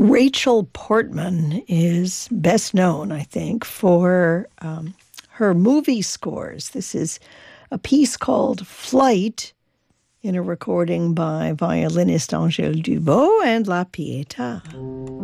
Rachel Portman is best known, I think, for her movie scores. This is a piece called Flight in a recording by violinist Angèle Dubot and La Pietà.